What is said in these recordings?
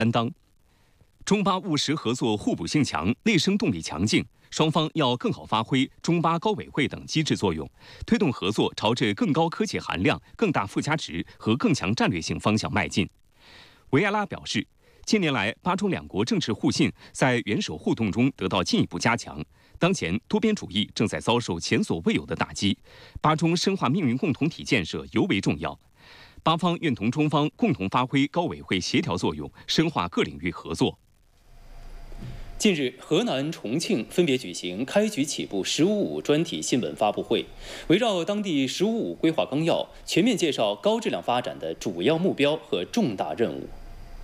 担当。中巴务实合作互补性强，内生动力强劲，双方要更好发挥中巴高委会等机制作用，推动合作朝着更高科技含量、更大附加值和更强战略性方向迈进。维埃拉表示，近年来巴中两国政治互信在元首互动中得到进一步加强。当前多边主义正在遭受前所未有的打击，巴中深化命运共同体建设尤为重要。巴方愿同中方共同发挥高委会协调作用，深化各领域合作。 近日，河南、重庆分别举行开局起步“十五五”专题新闻发布会，围绕当地“十五五”规划纲要，全面介绍高质量发展的主要目标和重大任务。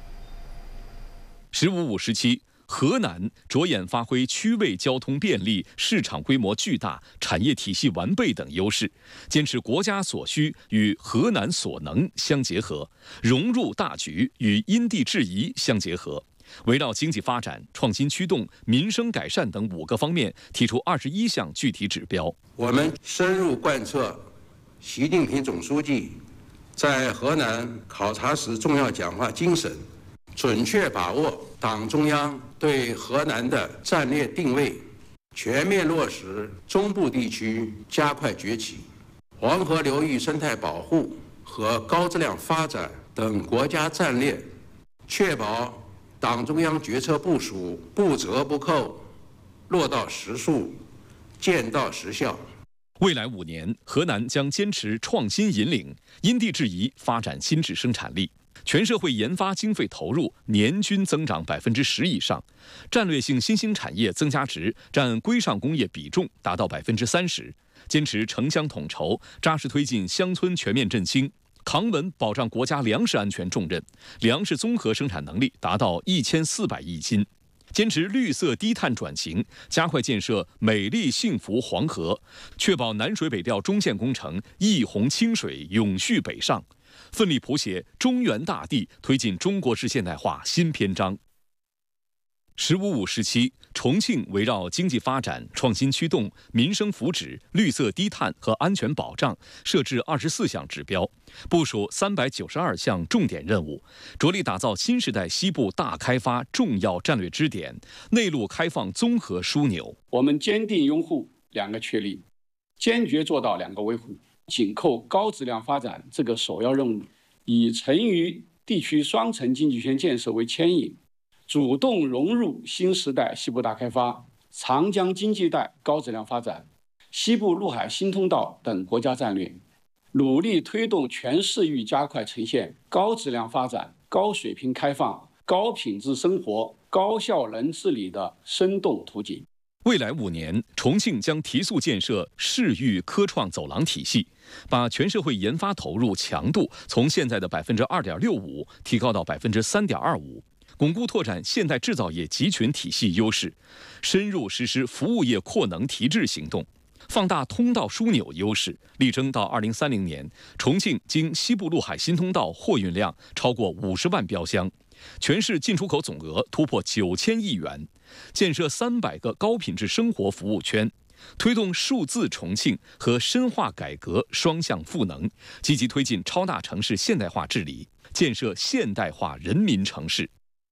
“十五五”时期，河南着眼发挥区位交通便利、市场规模巨大、产业体系完备等优势，坚持国家所需与河南所能相结合，融入大局与因地制宜相结合。围绕经济发展、创新驱动、民生改善等5个方面，提出21项具体指标。 我们深入贯彻习近平总书记在河南考察时重要讲话精神，准确把握党中央对河南的战略定位，全面落实中部地区加快崛起、黄河流域生态保护和高质量发展等国家战略，确保党中央决策部署不折不扣，落到实处，见到实效。 未来5年，河南将坚持创新引领、因地制宜发展新质生产力，全社会研发经费投入年均增长10%以上，战略性新兴产业增加值占规上工业比重达到30%，坚持城乡统筹，扎实推进乡村全面振兴，扛稳保障国家粮食安全重任，粮食综合生产能力达到1400亿斤。坚持绿色低碳转型，加快建设美丽幸福黄河，确保南水北调中线工程一洪清水永续北上，奋力谱写中原大地推进中国式现代化新篇章。“十五五”时期，重庆围绕经济发展、创新驱动、民生福祉、绿色低碳和安全保障，设置24项指标，部署392项重点任务，着力打造新时代西部大开发重要战略支点、内陆开放综合枢纽。 我们坚定拥护2个确立，坚决做到2个维护，紧扣高质量发展这个首要任务，以成渝地区双城经济圈建设为牵引，主动融入新时代西部大开发、长江经济带高质量发展、西部陆海新通道等国家战略，努力推动全市域加快呈现高质量发展、高水平开放、高品质生活、高效能治理的生动图景。 未来5年，重庆将提速建设市域科创走廊体系，把全社会研发投入强度从现在的2.65%提高到3.25%。巩固拓展现代制造业集群体系优势，深入实施服务业扩能提质行动，放大通道枢纽优势，力争到2030年，重庆经西部陆海新通道货运量超过50万标箱，全市进出口总额突破9000亿元，建设300个高品质生活服务圈，推动数字重庆和深化改革双向赋能，积极推进超大城市现代化治理，建设现代化人民城市。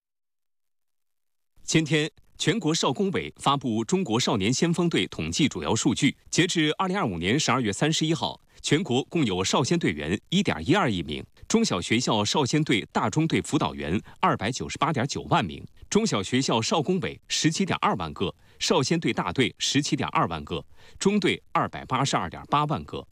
今天，全国少工委发布中国少年先锋队统计主要数据。截至2025年12月31号，全国共有少先队员1.12亿名，中小学校少先队、大中队辅导员298.9万名，中小学校少工委17.2万个，少先队大队17.2万个，中队282.8万个。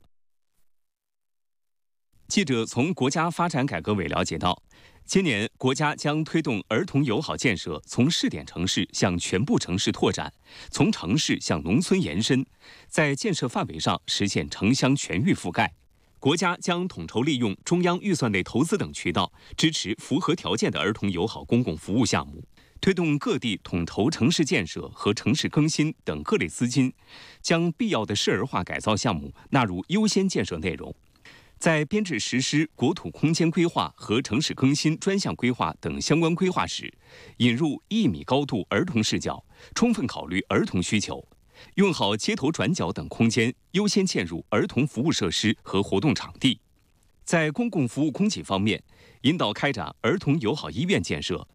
记者从国家发展改革委了解到，今年国家将推动儿童友好建设从试点城市向全部城市拓展，从城市向农村延伸，在建设范围上实现城乡全域覆盖。国家将统筹利用中央预算内投资等渠道，支持符合条件的儿童友好公共服务项目，推动各地统筹城市建设和城市更新等各类资金，将必要的市儿化改造项目纳入优先建设内容。在编制实施国土空间规划和城市更新专项规划等相关规划时，引入1米高度儿童视角，充分考虑儿童需求，用好街头转角等空间，优先建入儿童服务设施和活动场地。在公共服务供给方面，引导开展儿童友好医院建设，